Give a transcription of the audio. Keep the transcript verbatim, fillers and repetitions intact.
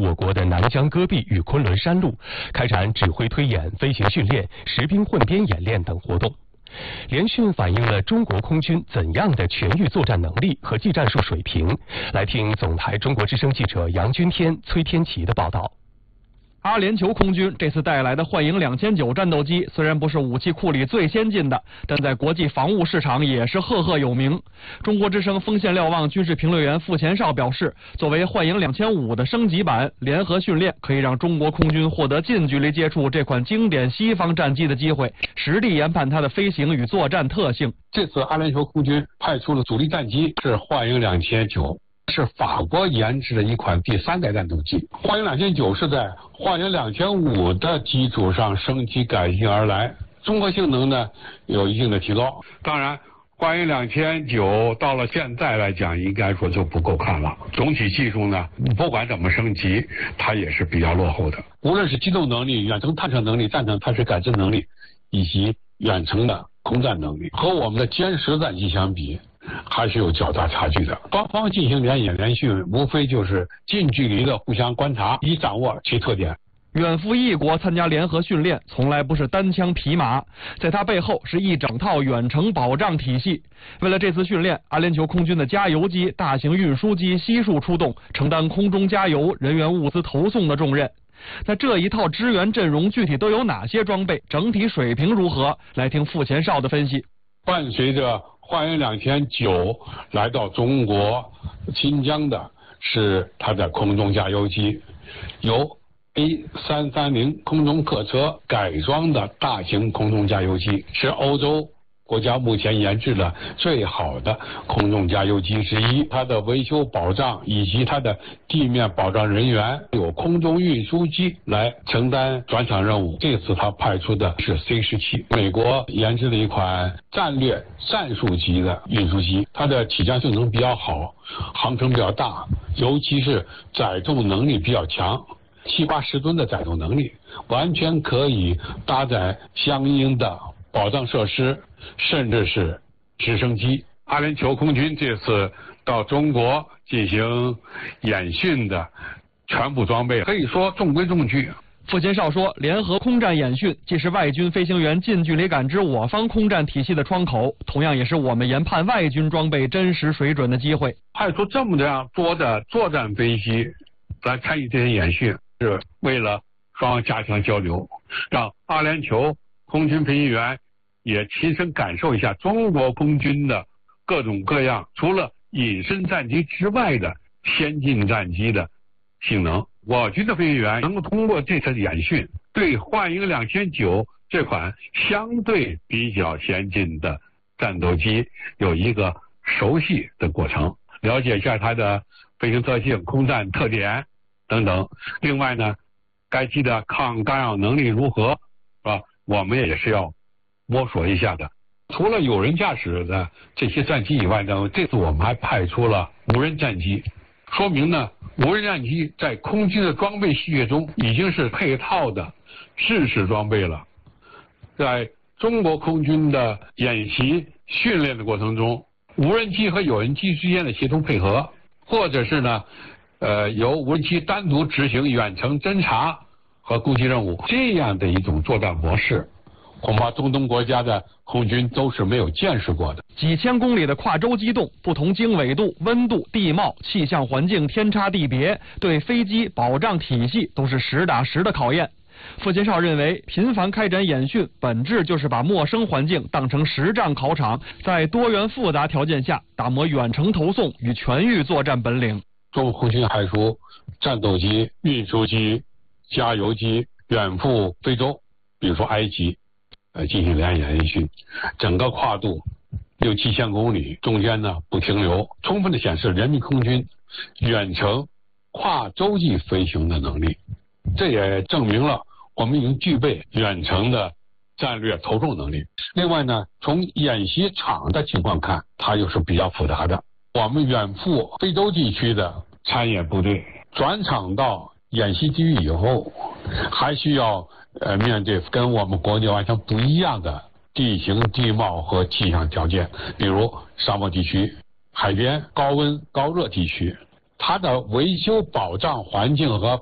我国的南疆戈壁与昆仑山路，开展指挥推演、飞行训练、实兵混编演练等活动。联训反映了中国空军怎样的全域作战能力和技战术水平？来听总台中国之声记者杨军天、崔天琪的报道。 阿联酋空军这次带来的幻影两千九战斗机，虽然不是武器库里最先进的，但在国际防务市场也是赫赫有名。中国之声锋线瞭望军事评论员傅前绍表示，作为幻影两千五的升级版，联合训练可以让中国空军获得近距离接触这款经典西方战机的机会，实地研判它的飞行与作战特性。 这次阿联酋空军派出的主力战机是幻影两千九。是法国研制的一款第三代战斗机，幻影两千九是在幻影两千五的基础上升级改进而来，综合性能呢有一定的提高。当然，幻影两千九到了现在来讲，应该说就不够看了。总体技术呢，不管怎么升级，它也是比较落后的。无论是机动能力、远程探测能力、战场探视感知能力，以及远程的空战能力，和我们的歼十战机相比，还是有较大差距的。双方进行联演联训，无非就是近距离的互相观察，以掌握其特点。 远赴异国参加联合训练，从来不是单枪匹马，在它背后是一整套远程保障体系。为了这次训练，阿联酋空军的加油机、大型运输机悉数出动，承担空中加油、人员物资投送的重任。那这一套支援阵容具体都有哪些装备？整体水平如何？来听傅前绍的分析。 伴随着幻影两千九来到中国新疆的是它的空中加油机，由 A 三三零空中客车改装的大型空中加油机，是欧洲国家目前研制的最好的空中加油机之一。它的维修保障以及它的地面保障人员有空中运输机来承担转场任务。这次它派出的是 C 十七，美国研制的一款战略战术级的运输机，它的起降性能比较好，航程比较大，尤其是载重能力比较强，七八十吨的载重能力，完全可以搭载相应的保障设施，甚至是直升机。阿联酋空军这次到中国进行演训的全部装备可以说中规中矩。 傅前绍说，联合空战演训既是外军飞行员近距离感知我方空战体系的窗口，同样也是我们研判外军装备真实水准的机会。 派出这么样多的作战飞机来参与这些演训，是为了双方加强交流，让阿联酋空军飞行员也亲身感受一下中国空军的各种各样除了隐身战机之外的先进战机的性能。我军的飞行员能够通过这次演训，对幻影两千九这款相对比较先进的战斗机有一个熟悉的过程，了解一下它的飞行特性、空战特点等等。另外呢，该机的抗干扰能力如何，是吧？我们也是要摸索一下的。除了有人驾驶的这些战机以外呢，这次我们还派出了无人战机，说明呢，无人战机在空军的装备序列中已经是配套的制式装备了。在中国空军的演习训练的过程中，无人机和有人机之间的协同配合，或者是呢，呃，由无人机单独执行远程侦察和攻击任务，这样的一种作战模式，恐怕中东国家的空军都是没有见识过的。 几千公里的跨洲机动，不同经纬度、温度、地貌、气象环境天差地别，对飞机保障体系都是实打实的考验。傅前绍认为，频繁开展演训，本质就是把陌生环境当成实战考场，在多元复杂条件下打磨远程投送与全域作战本领。 中国空军派出战斗机、运输机、加油机远赴非洲，比如说埃及，呃，进行联演演训，整个跨度六七千公里，中间呢不停留，充分的显示人民空军远程跨洲际飞行的能力。这也证明了我们已经具备远程的战略投送能力。另外呢，从演习场的情况看，它又是比较复杂的。我们远赴非洲地区的参演部队转场到演习地域以后，还需要呃面对跟我们国内完全不一样的地形地貌和气象条件，比如沙漠地区、海边、高温高热地区，它的维修保障环境和